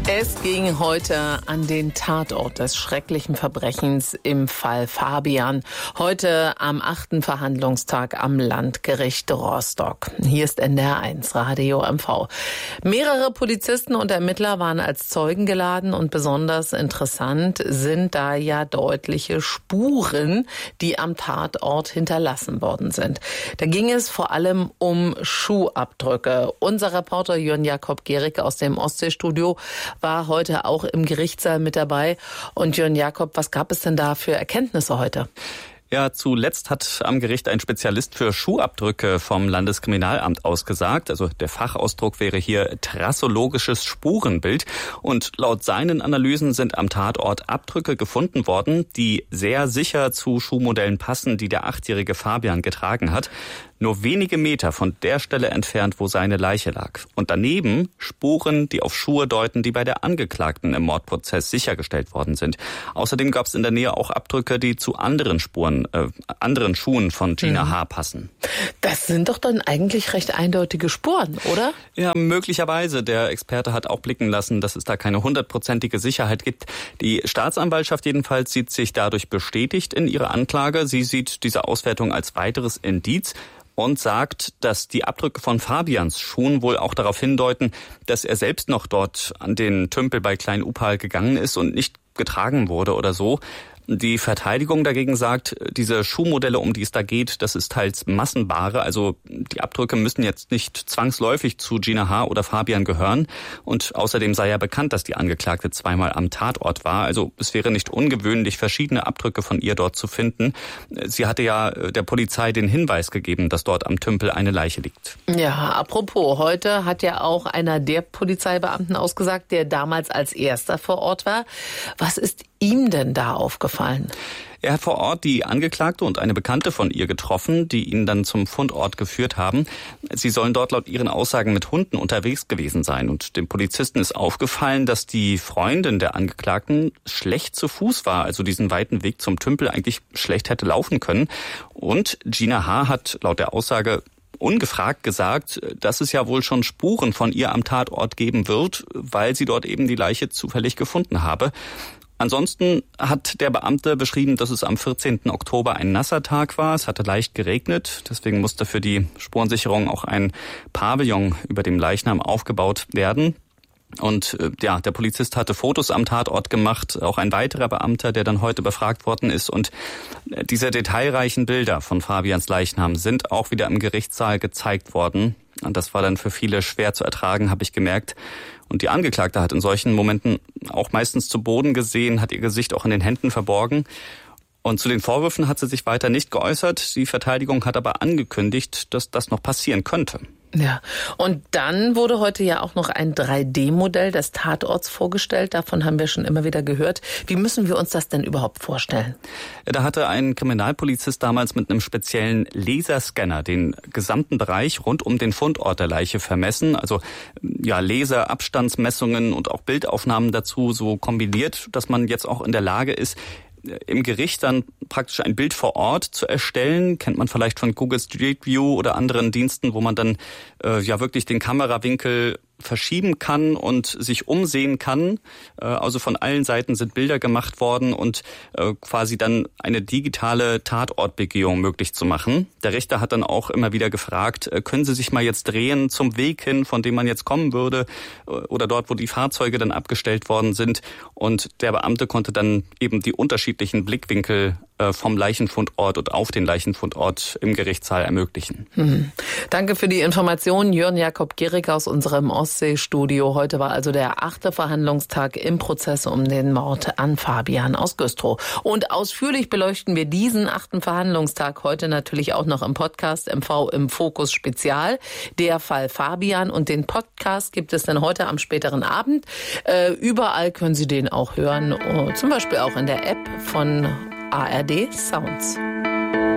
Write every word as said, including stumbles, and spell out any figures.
Es ging heute an den Tatort des schrecklichen Verbrechens im Fall Fabian. Heute am achten Verhandlungstag am Landgericht Rostock. Hier ist N D R eins Radio M V. Mehrere Polizisten und Ermittler waren als Zeugen geladen und besonders interessant sind da ja deutliche Spuren, die am Tatort hinterlassen worden sind. Da ging es vor allem um Schuhabdrücke. Unser Reporter Jörn Jakob Gehrig aus dem Ostseestudio war heute auch im Gerichtssaal mit dabei. Und Jörn Jakob, was gab es denn da für Erkenntnisse heute? Ja, zuletzt hat am Gericht ein Spezialist für Schuhabdrücke vom Landeskriminalamt ausgesagt. Also der Fachausdruck wäre hier trassologisches Spurenbild. Und laut seinen Analysen sind am Tatort Abdrücke gefunden worden, die sehr sicher zu Schuhmodellen passen, die der achtjährige Fabian getragen hat. Nur wenige Meter von der Stelle entfernt, wo seine Leiche lag. Und daneben Spuren, die auf Schuhe deuten, die bei der Angeklagten im Mordprozess sichergestellt worden sind. Außerdem gab es in der Nähe auch Abdrücke, die zu anderen Spuren, äh, anderen Schuhen von Gina H. passen. Das sind doch dann eigentlich recht eindeutige Spuren, oder? Ja, möglicherweise. Der Experte hat auch blicken lassen, dass es da keine hundertprozentige Sicherheit gibt. Die Staatsanwaltschaft jedenfalls sieht sich dadurch bestätigt in ihrer Anklage. Sie sieht diese Auswertung als weiteres Indiz und sagt, dass die Abdrücke von Fabians Schuhen wohl auch darauf hindeuten, dass er selbst noch dort an den Tümpel bei Klein-Upal gegangen ist und nicht getragen wurde oder so. Die Verteidigung dagegen sagt, diese Schuhmodelle, um die es da geht, das ist teils Massenware. Also die Abdrücke müssen jetzt nicht zwangsläufig zu Gina H. oder Fabian gehören. Und außerdem sei ja bekannt, dass die Angeklagte zweimal am Tatort war. Also es wäre nicht ungewöhnlich, verschiedene Abdrücke von ihr dort zu finden. Sie hatte ja der Polizei den Hinweis gegeben, dass dort am Tümpel eine Leiche liegt. Ja, apropos, heute hat ja auch einer der Polizeibeamten ausgesagt, der damals als erster vor Ort war. Was ist ihm denn da aufgefallen? Er hat vor Ort die Angeklagte und eine Bekannte von ihr getroffen, die ihn dann zum Fundort geführt haben. Sie sollen dort laut ihren Aussagen mit Hunden unterwegs gewesen sein. Und dem Polizisten ist aufgefallen, dass die Freundin der Angeklagten schlecht zu Fuß war, also diesen weiten Weg zum Tümpel eigentlich schlecht hätte laufen können. Und Gina H. hat laut der Aussage ungefragt gesagt, dass es ja wohl schon Spuren von ihr am Tatort geben wird, weil sie dort eben die Leiche zufällig gefunden habe. Ansonsten hat der Beamte beschrieben, dass es am vierzehnten Oktober ein nasser Tag war. Es hatte leicht geregnet, deswegen musste für die Spurensicherung auch ein Pavillon über dem Leichnam aufgebaut werden. Und ja, der Polizist hatte Fotos am Tatort gemacht, auch ein weiterer Beamter, der dann heute befragt worden ist. Und diese detailreichen Bilder von Fabians Leichnam sind auch wieder im Gerichtssaal gezeigt worden. Und das war dann für viele schwer zu ertragen, habe ich gemerkt. Und die Angeklagte hat in solchen Momenten auch meistens zu Boden gesehen, hat ihr Gesicht auch in den Händen verborgen. Und zu den Vorwürfen hat sie sich weiter nicht geäußert. Die Verteidigung hat aber angekündigt, dass das noch passieren könnte. Ja, und dann wurde heute ja auch noch ein drei D Modell des Tatorts vorgestellt. Davon haben wir schon immer wieder gehört. Wie müssen wir uns das denn überhaupt vorstellen? Da hatte ein Kriminalpolizist damals mit einem speziellen Laserscanner den gesamten Bereich rund um den Fundort der Leiche vermessen. Also ja, Laserabstandsmessungen und auch Bildaufnahmen dazu so kombiniert, dass man jetzt auch in der Lage ist, im Gericht dann praktisch ein Bild vor Ort zu erstellen. Kennt man vielleicht von Google Street View oder anderen Diensten, wo man dann äh, ja wirklich den Kamerawinkel verschieben kann und sich umsehen kann. Also von allen Seiten sind Bilder gemacht worden und quasi dann eine digitale Tatortbegehung möglich zu machen. Der Richter hat dann auch immer wieder gefragt, können Sie sich mal jetzt drehen zum Weg hin, von dem man jetzt kommen würde oder dort, wo die Fahrzeuge dann abgestellt worden sind. Und der Beamte konnte dann eben die unterschiedlichen Blickwinkel vom Leichenfundort und auf den Leichenfundort im Gerichtssaal ermöglichen. Hm. Danke für die Information, Jörn Jakob Gehrig aus unserem Ostseestudio. Heute war also der achte Verhandlungstag im Prozess um den Mord an Fabian aus Güstrow. Und ausführlich beleuchten wir diesen achten Verhandlungstag heute natürlich auch noch im Podcast M V im Fokus Spezial. Der Fall Fabian, und den Podcast gibt es dann heute am späteren Abend. Äh, überall können Sie den auch hören, zum Beispiel auch in der App von A R D Sounds.